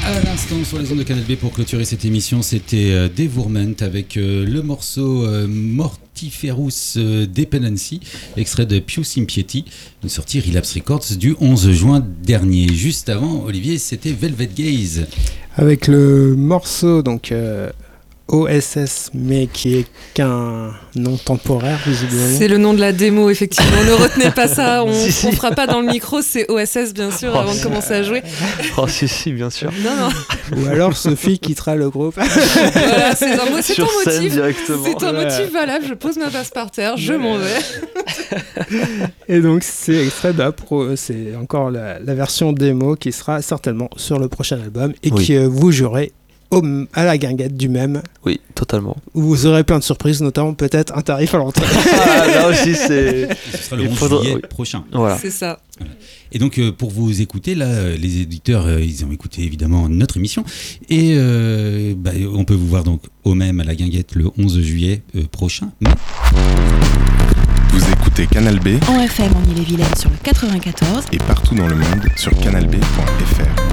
À l'instant sur les ondes de Canal B pour clôturer cette émission, c'était Devourment avec le morceau Mortiferous Dependency, extrait de Pius Impiety, une sortie Relapse Records du 11 juin dernier. Juste avant, Olivier, c'était Velvet Gaze. Avec le morceau donc OSS, mais qui est qu'un nom temporaire visiblement. C'est le nom de la démo, effectivement. Ne retenez pas ça, on fera pas dans le micro, c'est OSS bien sûr avant de commencer à jouer. Oh si, bien sûr. Non. Ou alors Sophie quittera le groupe. Voilà, c'est un motif. C'est un motif valable, je pose ma basse par terre, je m'en vais. Et donc c'est extrait c'est encore la version démo qui sera certainement sur le prochain album et qui vous jouerez à la guinguette du même. Oui, totalement. Où vous aurez plein de surprises, notamment peut-être un tarif à l'entrée. Là aussi, c'est... Ce sera le 11 juillet prochain. Voilà. C'est ça. Voilà. Et donc, pour vous écouter, là, les éditeurs, ils ont écouté évidemment notre émission. Et on peut vous voir donc au même à la guinguette le 11 juillet prochain. Mais... Vous écoutez Canal B en FM en Ille-et-Vilaine sur le 94 et partout dans le monde sur canalb.fr.